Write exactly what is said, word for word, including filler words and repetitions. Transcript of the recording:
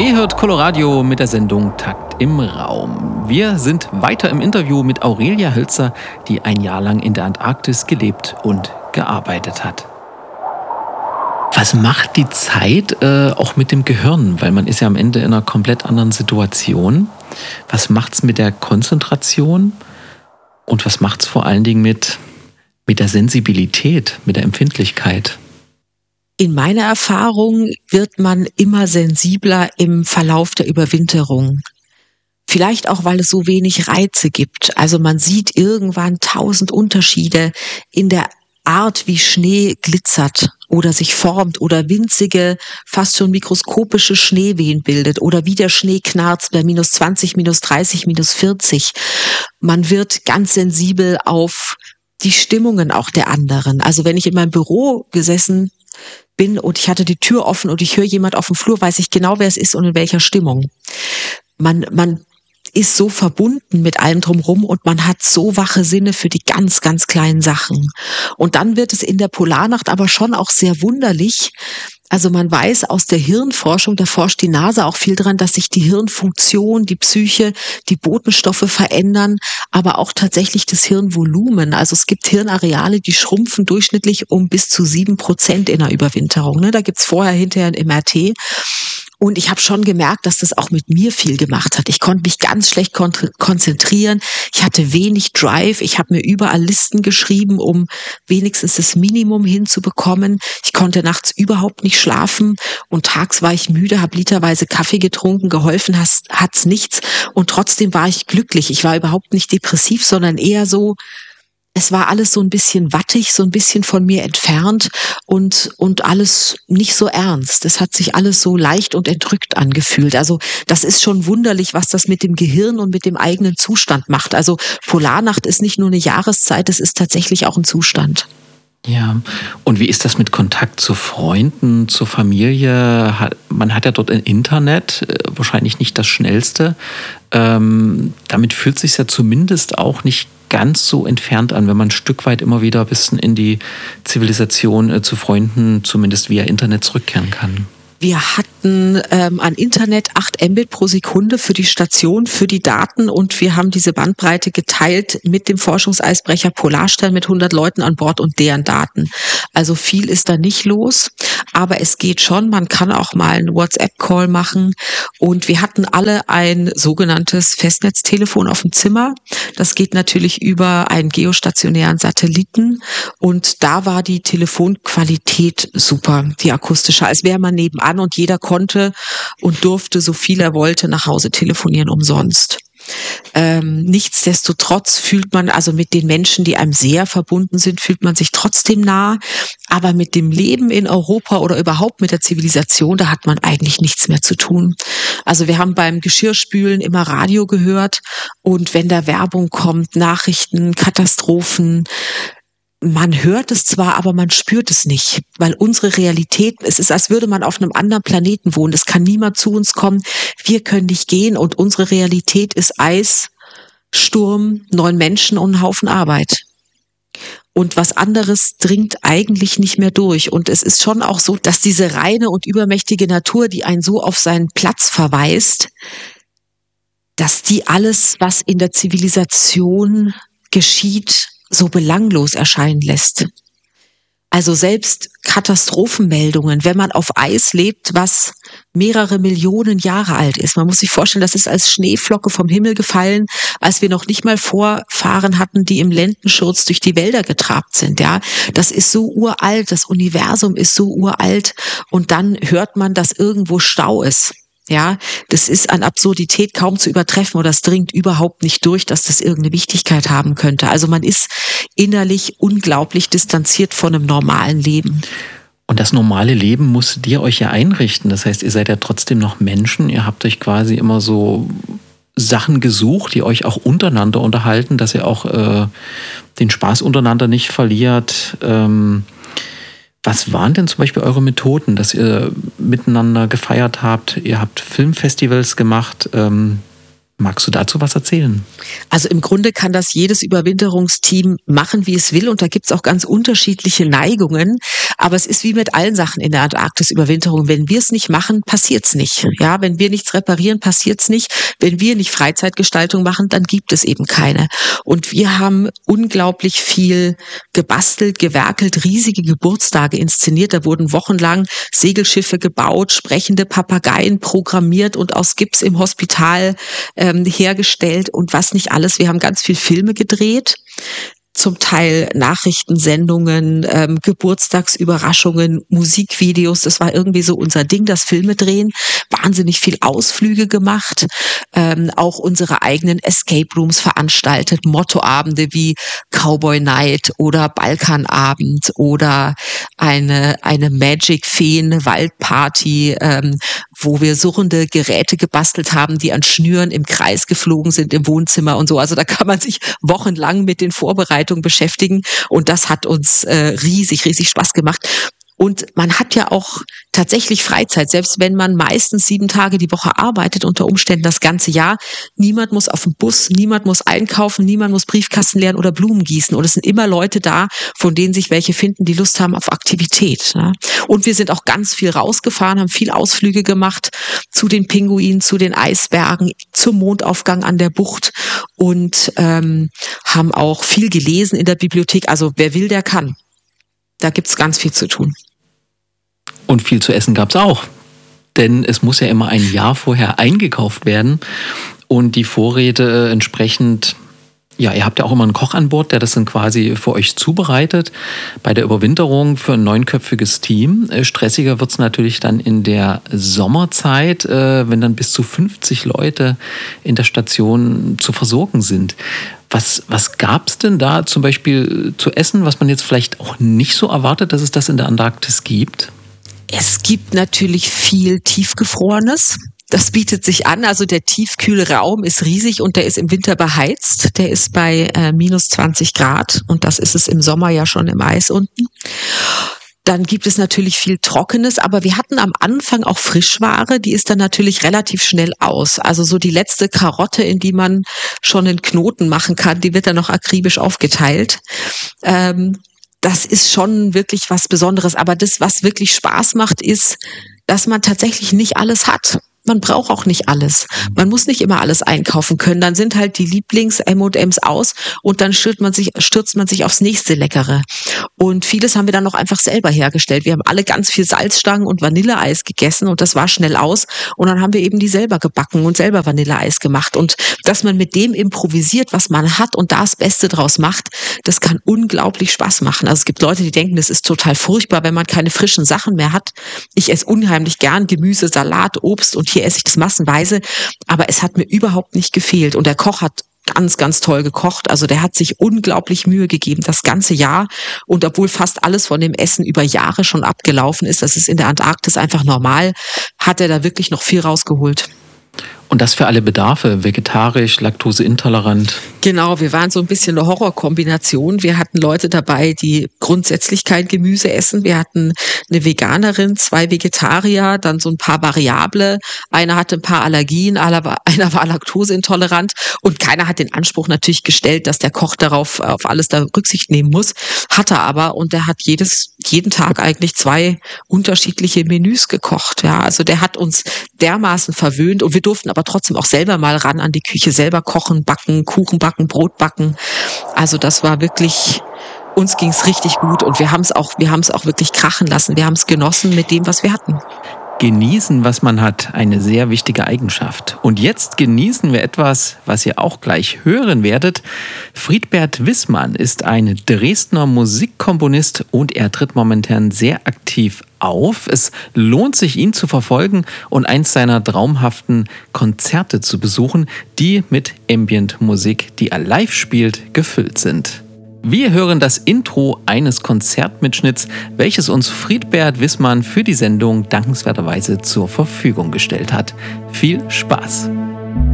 Ihr hört Coloradio mit der Sendung Takt im Raum. Wir sind weiter im Interview mit Aurelia Hölzer, die ein Jahr lang in der Antarktis gelebt und gearbeitet hat. Was macht die Zeit äh, auch mit dem Gehirn? Weil man ist ja am Ende in einer komplett anderen Situation. Was macht's mit der Konzentration? Und was macht's vor allen Dingen mit, mit der Sensibilität, mit der Empfindlichkeit? In meiner Erfahrung wird man immer sensibler im Verlauf der Überwinterung. Vielleicht auch, weil es so wenig Reize gibt. Also man sieht irgendwann tausend Unterschiede in der Art, wie Schnee glitzert oder sich formt oder winzige, fast schon mikroskopische Schneewehen bildet oder wie der Schnee knarzt bei minus zwanzig, minus dreißig, minus vierzig. Man wird ganz sensibel auf die Stimmungen auch der anderen. Also wenn ich in meinem Büro gesessen bin und ich hatte die Tür offen und ich höre jemand auf dem Flur, weiß ich genau, wer es ist und in welcher Stimmung. Man, man ist so verbunden mit allem drumherum und man hat so wache Sinne für die ganz, ganz kleinen Sachen. Und dann wird es in der Polarnacht aber schon auch sehr wunderlich. Also man weiß aus der Hirnforschung, da forscht die NASA auch viel dran, dass sich die Hirnfunktion, die Psyche, die Botenstoffe verändern, aber auch tatsächlich das Hirnvolumen. Also es gibt Hirnareale, die schrumpfen durchschnittlich um bis zu sieben Prozent in der Überwinterung. Ne? Da gibt's vorher, hinterher ein M R T. Und ich habe schon gemerkt, dass das auch mit mir viel gemacht hat. Ich konnte mich ganz schlecht kon- konzentrieren. Ich hatte wenig Drive. Ich habe mir überall Listen geschrieben, um wenigstens das Minimum hinzubekommen. Ich konnte nachts überhaupt nicht schlafen und tags war ich müde, habe literweise Kaffee getrunken, geholfen hat's, hat's nichts und trotzdem war ich glücklich. Ich war überhaupt nicht depressiv, sondern eher so, es war alles so ein bisschen wattig, so ein bisschen von mir entfernt und, und alles nicht so ernst. Es hat sich alles so leicht und entrückt angefühlt. Also das ist schon wunderlich, was das mit dem Gehirn und mit dem eigenen Zustand macht. Also Polarnacht ist nicht nur eine Jahreszeit, es ist tatsächlich auch ein Zustand. Ja, und wie ist das mit Kontakt zu Freunden, zur Familie? Man hat ja dort ein Internet, wahrscheinlich nicht das schnellste. Ähm, damit fühlt es sich ja zumindest auch nicht ganz so entfernt an, wenn man ein Stück weit immer wieder ein bisschen in die Zivilisation äh, zu Freunden, zumindest via Internet, zurückkehren kann. Wir hatten ähm, an Internet acht Mbit pro Sekunde für die Station, für die Daten und wir haben diese Bandbreite geteilt mit dem Forschungseisbrecher Polarstern mit hundert Leuten an Bord und deren Daten. Also viel ist da nicht los, aber es geht schon. Man kann auch mal einen WhatsApp-Call machen und wir hatten alle ein sogenanntes Festnetztelefon auf dem Zimmer. Das geht natürlich über einen geostationären Satelliten und da war die Telefonqualität super, die akustische, als wäre man nebenan und jeder konnte und durfte, so viel er wollte, nach Hause telefonieren umsonst. Ähm, nichtsdestotrotz fühlt man, also mit den Menschen, die einem sehr verbunden sind, fühlt man sich trotzdem nah, aber mit dem Leben in Europa oder überhaupt mit der Zivilisation, da hat man eigentlich nichts mehr zu tun. Also wir haben beim Geschirrspülen immer Radio gehört und wenn da Werbung kommt, Nachrichten, Katastrophen, man hört es zwar, aber man spürt es nicht, weil unsere Realität, es ist, als würde man auf einem anderen Planeten wohnen. Es kann niemand zu uns kommen, wir können nicht gehen und unsere Realität ist Eis, Sturm, neun Menschen und ein Haufen Arbeit. Und was anderes dringt eigentlich nicht mehr durch. Und es ist schon auch so, dass diese reine und übermächtige Natur, die einen so auf seinen Platz verweist, dass die alles, was in der Zivilisation geschieht, so belanglos erscheinen lässt. Also selbst Katastrophenmeldungen, wenn man auf Eis lebt, was mehrere Millionen Jahre alt ist. Man muss sich vorstellen, das ist als Schneeflocke vom Himmel gefallen, als wir noch nicht mal Vorfahren hatten, die im Lendenschurz durch die Wälder getrabt sind. Ja, das ist so uralt, das Universum ist so uralt und dann hört man, dass irgendwo Stau ist. Ja, das ist an Absurdität kaum zu übertreffen oder es dringt überhaupt nicht durch, dass das irgendeine Wichtigkeit haben könnte. Also man ist innerlich unglaublich distanziert von einem normalen Leben. Und das normale Leben musstet ihr euch ja einrichten. Das heißt, ihr seid ja trotzdem noch Menschen. Ihr habt euch quasi immer so Sachen gesucht, die euch auch untereinander unterhalten, dass ihr auch äh, den Spaß untereinander nicht verliert. Ähm, Was waren denn zum Beispiel eure Methoden, dass ihr miteinander gefeiert habt? Ihr habt Filmfestivals gemacht. Ähm, Magst du dazu was erzählen? Also im Grunde kann das jedes Überwinterungsteam machen, wie es will. Und da gibt es auch ganz unterschiedliche Neigungen. Aber es ist wie mit allen Sachen in der Antarktis-Überwinterung. Wenn wir es nicht machen, passiert es nicht. Ja, wenn wir nichts reparieren, passiert es nicht. Wenn wir nicht Freizeitgestaltung machen, dann gibt es eben keine. Und wir haben unglaublich viel gebastelt, gewerkelt, riesige Geburtstage inszeniert. Da wurden wochenlang Segelschiffe gebaut, sprechende Papageien programmiert und aus Gips im Hospital äh, hergestellt und was nicht alles. Wir haben ganz viel Filme gedreht, zum Teil Nachrichtensendungen, ähm, Geburtstagsüberraschungen, Musikvideos. Das war irgendwie so unser Ding, das Filme drehen. Wahnsinnig viel Ausflüge gemacht, ähm, auch unsere eigenen Escape Rooms veranstaltet, Mottoabende wie Cowboy Night oder Balkanabend oder eine eine Magic Feen Waldparty, ähm, wo wir surrende Geräte gebastelt haben, die an Schnüren im Kreis geflogen sind im Wohnzimmer und so. Also da kann man sich wochenlang mit den Vorbereitungen beschäftigen und das hat uns äh, riesig, riesig Spaß gemacht. Und man hat ja auch tatsächlich Freizeit, selbst wenn man meistens sieben Tage die Woche arbeitet, unter Umständen das ganze Jahr. Niemand muss auf den Bus, niemand muss einkaufen, niemand muss Briefkasten leeren oder Blumen gießen. Und es sind immer Leute da, von denen sich welche finden, die Lust haben auf Aktivität. Ne? Und wir sind auch ganz viel rausgefahren, haben viel Ausflüge gemacht zu den Pinguinen, zu den Eisbergen, zum Mondaufgang an der Bucht und ähm, haben auch viel gelesen in der Bibliothek. Also wer will, der kann. Da gibt's ganz viel zu tun. Und viel zu essen gab's auch. Denn es muss ja immer ein Jahr vorher eingekauft werden und die Vorräte entsprechend, ja, ihr habt ja auch immer einen Koch an Bord, der das dann quasi für euch zubereitet. Bei der Überwinterung für ein neunköpfiges Team. Stressiger wird's natürlich dann in der Sommerzeit, wenn dann bis zu fünfzig Leute in der Station zu versorgen sind. Was, was gab's denn da zum Beispiel zu essen, was man jetzt vielleicht auch nicht so erwartet, dass es das in der Antarktis gibt? Es gibt natürlich viel Tiefgefrorenes. Das bietet sich an. Also der tiefkühle Raum ist riesig und der ist im Winter beheizt. Der ist bei äh, minus zwanzig Grad und das ist es im Sommer ja schon im Eis unten. Dann gibt es natürlich viel Trockenes, aber wir hatten am Anfang auch Frischware, die ist dann natürlich relativ schnell aus. Also so die letzte Karotte, in die man schon einen Knoten machen kann, die wird dann noch akribisch aufgeteilt. Ähm, das ist schon wirklich was Besonderes. Aber das, was wirklich Spaß macht, ist, dass man tatsächlich nicht alles hat. Man braucht auch nicht alles. Man muss nicht immer alles einkaufen können. Dann sind halt die Lieblings-M und M's aus und dann stürzt man sich, stürzt man sich aufs nächste Leckere. Und vieles haben wir dann noch einfach selber hergestellt. Wir haben alle ganz viel Salzstangen und Vanilleeis gegessen und das war schnell aus. Und dann haben wir eben die selber gebacken und selber Vanilleeis gemacht. Und dass man mit dem improvisiert, was man hat und da das Beste draus macht, das kann unglaublich Spaß machen. Also es gibt Leute, die denken, das ist total furchtbar, wenn man keine frischen Sachen mehr hat. Ich esse unheimlich gern Gemüse, Salat, Obst und hier esse ich das massenweise, aber es hat mir überhaupt nicht gefehlt. Und der Koch hat ganz, ganz toll gekocht. Also der hat sich unglaublich Mühe gegeben, das ganze Jahr. Und obwohl fast alles von dem Essen über Jahre schon abgelaufen ist, das ist in der Antarktis einfach normal, hat er da wirklich noch viel rausgeholt. Und das für alle Bedarfe, vegetarisch, laktoseintolerant? Genau, wir waren so ein bisschen eine Horrorkombination. Wir hatten Leute dabei, die grundsätzlich kein Gemüse essen. Wir hatten eine Veganerin, zwei Vegetarier, dann so ein paar Variable. Einer hatte ein paar Allergien, einer war laktoseintolerant und keiner hat den Anspruch natürlich gestellt, dass der Koch darauf auf alles da Rücksicht nehmen muss. Hat er aber und der hat jedes jeden Tag eigentlich zwei unterschiedliche Menüs gekocht. Ja, also der hat uns dermaßen verwöhnt und wir durften aber trotzdem auch selber mal ran an die Küche, selber kochen, backen, Kuchen backen, Brot backen. Also das war wirklich, uns ging's richtig gut und wir haben es auch, wir haben es auch wirklich krachen lassen. Wir haben es genossen mit dem, was wir hatten. Genießen, was man hat, eine sehr wichtige Eigenschaft. Und jetzt genießen wir etwas, was ihr auch gleich hören werdet. Friedbert Wissmann ist ein Dresdner Musikkomponist und er tritt momentan sehr aktiv auf. Es lohnt sich, ihn zu verfolgen und eins seiner traumhaften Konzerte zu besuchen, die mit Ambient-Musik, die er live spielt, gefüllt sind. Wir hören das Intro eines Konzertmitschnitts, welches uns Friedbert Wissmann für die Sendung dankenswerterweise zur Verfügung gestellt hat. Viel Spaß!